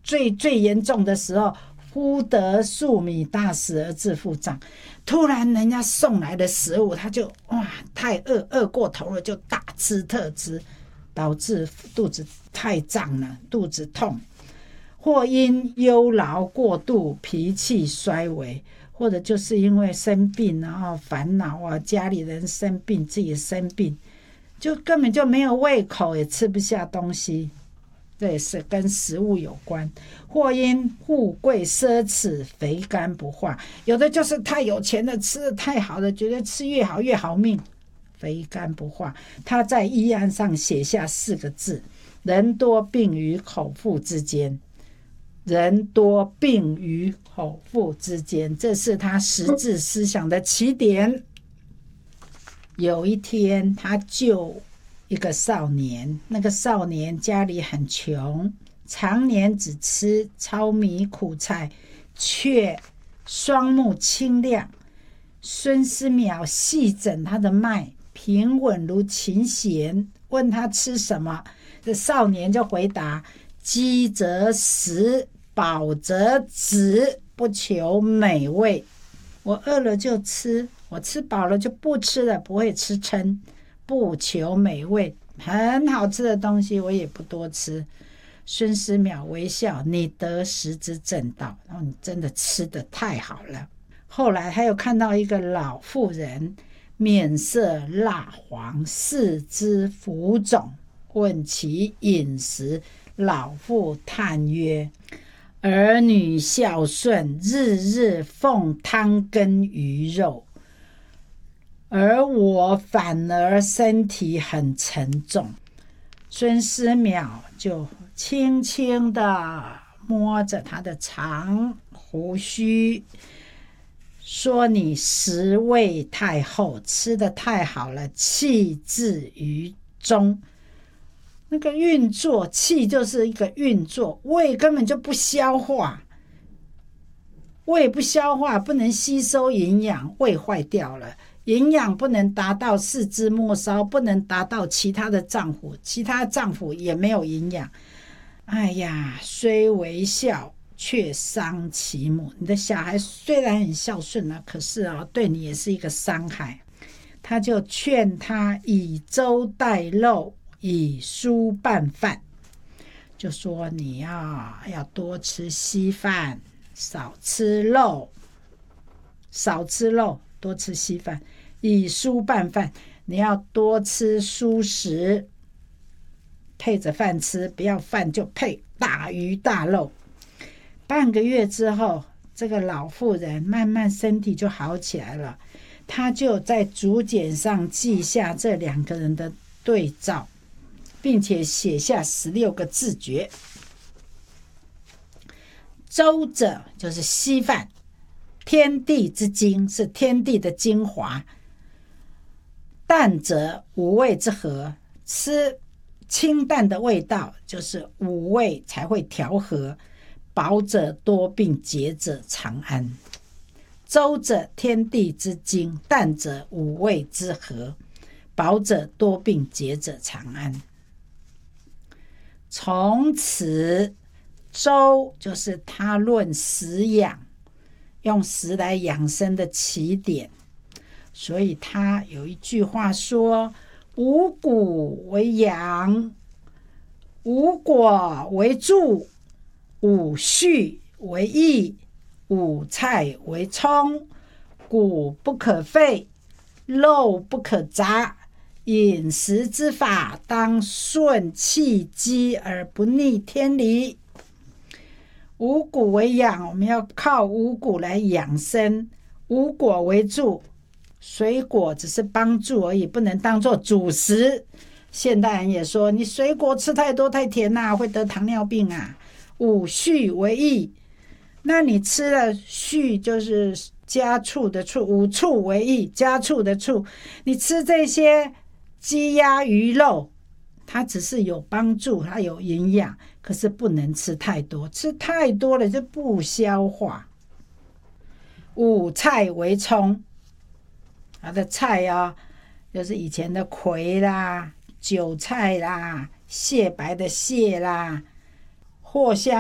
最严重的时候，忽得粟米大食而致腹胀。突然人家送来的食物，他就太饿过头了，就大吃特吃，导致肚子太胀了，肚子痛。或因忧劳过度，脾气衰微，或者就是因为生病，然后烦恼啊，家里人生病，自己生病，就根本就没有胃口，也吃不下东西。这也是跟食物有关。或因富贵奢侈，肥甘不化，有的就是太有钱了，吃的太好了，觉得吃越好越好命，肥甘不化。他在医案上写下4个字：人多病于口腹之间。人多病于口腹之间，这是他实质思想的起点。有一天，他救一个少年，那个少年家里很穷，常年只吃糙米苦菜，却双目清亮。孙思邈细诊他的脉，平稳如琴弦，问他吃什么，这少年就回答：饥则食，饱则止，不求美味。我饿了就吃，我吃饱了就不吃了，不会吃撑。不求美味，很好吃的东西我也不多吃。孙思邈微笑：你得食之正道，你真的吃得太好了。后来他又看到一个老妇人，面色蜡黄，四肢浮肿，问其饮食，老妇叹曰：儿女孝顺，日日奉汤羹鱼肉，而我反而身体很沉重。孙思邈就轻轻地摸着他的长胡须，说：你食味太厚，吃得太好了，气滞于中。那个运作，气就是一个运作，胃根本就不消化，胃不消化，不能吸收营养，胃坏掉了，营养不能达到四肢末梢，不能达到其他的脏腑，其他脏腑也没有营养。哎呀，虽为孝，却伤其母。你的小孩虽然很孝顺了，可是对你也是一个伤害。他就劝他以粥代肉，以蔬拌饭，就说你要多吃稀饭，少吃肉，多吃稀饭。以蔬拌饭，你要多吃蔬食，配着饭吃，不要饭就配大鱼大肉。半个月之后，这个老妇人慢慢身体就好起来了。他就在竹简上记下这2个人的对照，并且写下16个字诀。粥者就是稀饭，天地之精，是天地的精华。淡者五味之和，吃清淡的味道，就是五味才会调和。饱者多病，节者长安。粥者天地之精，淡者五味之和，饱者多病，节者长安。从此，粥就是他论食养，用食来养生的起点。所以他有一句话说：五谷为养，五果为助，五畜为益，五菜为充，谷不可废，肉不可杂。饮食之法，当顺气机而不逆天理。五谷为养，我们要靠五谷来养生。五果为助，水果只是帮助而已，不能当作主食。现代人也说，你水果吃太多太甜会得糖尿病啊。五畜为益，那你吃了畜就是家畜的畜，五畜为益，家畜的畜。你吃这些鸡鸭鱼肉，它只是有帮助，它有营养，可是不能吃太多，吃太多了就不消化。五菜为充，它的菜就是以前的葵啦、韭菜啦、蟹白的蟹啦、藿香